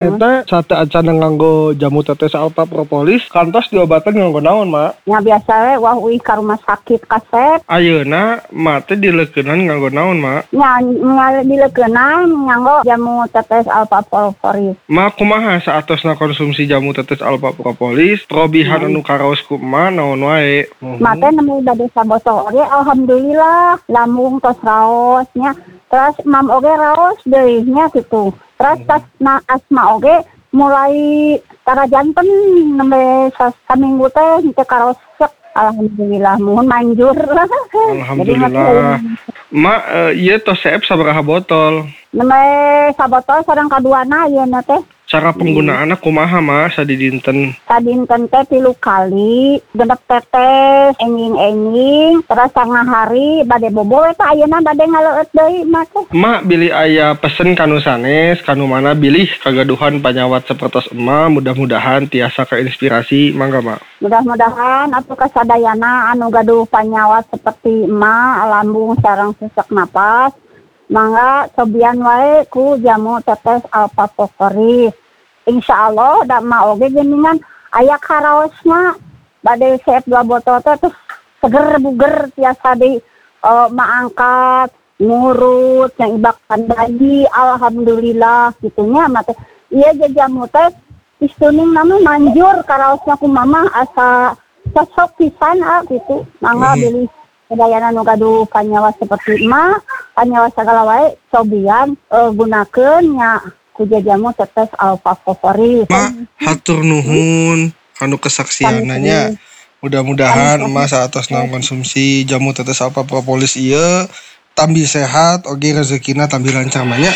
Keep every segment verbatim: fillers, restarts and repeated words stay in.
Eta sate acan nganggo jamu tetes alfa propolis kantos diobatan nganggo naon, Mak? Ya biasa we wah uih ka rumah sakit kasep. Ayeuna mak teh dileukeunnan nganggo naon, Mak? Nya ngal dileukeunnan nganggo jamu tetes alfa propolis. Mak kumaha saatosna konsumsi jamu tetes alfa propolis? Probihan anu karaos ku emak naon wae? Mak teh nemu bade sabotol oge alhamdulillah lambung tos raos nya. Terus mam oge raos deui nya kitu. Terus pas na asma oge mulai tara janten nembe saminggu teh henteu karosek. Alhamdulillah mohon manjur. Alhamdulillah. Mak uh, ieu tos seep sabaraha botol? Nembe sabotol sareng kaduana yeuna teh. Cara penggunaanna kumaha, Mak, sadi dinten? Sadinten teh tilu kali, genep tetes, enjing-enjing, terus tengah hari bade bobo eta ayeuna bade ngaleueut deui mak teh. Mak bilih aya pesen kanu sanes, kanu mana bilih kagaduhan panyawat sapertos emak, mudah-mudahan tiasa keinspirasi, mangga, Mak. Mudah-mudahan atuh kasadayana anu gaduh panyawat seperti emak, lambung sareng sesak napas, mangga cobian wae ku jamu tetes alfa propolis. Insyaallah da mah oge geuningan aya karaosna bade seep dua botol teh terus seger buger tiasa di uh, maangkat ngurut yang ibakan bayi alhamdulillah gitunya mah teh ieu jamu teh istuning nama manjur karaosna ku mama asa cocok pisan ah gitu mangga hmm. Beli sedayana nu gaduh panyawa seperti emak panyawa sagala wae cobian uh, gunakeun nya kuja jamu tetes alfa propolis. Mak, hatur nuhun kanu kesaksiananya. Mudah-mudahan emak saatosna konsumsi jamu tetes alfa propolis ieu tambi sehat oge rezekina tambi lancar nya.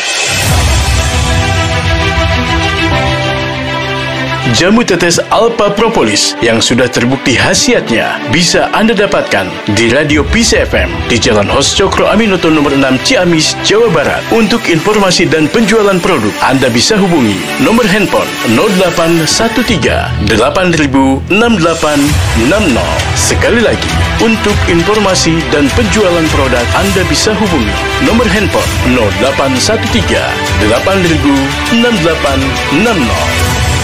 Jamu tetes alfa propolis yang sudah terbukti khasiatnya bisa Anda dapatkan di Radio Peace F M di Jalan Hos Cokro Aminoto nomor enam Ciamis, Jawa Barat. Untuk informasi dan penjualan produk, Anda bisa hubungi nomor handphone nol delapan satu tiga delapan nol enam delapan enam nol. Sekali lagi, untuk informasi dan penjualan produk, Anda bisa hubungi nomor handphone nol delapan satu tiga delapan nol enam delapan enam nol.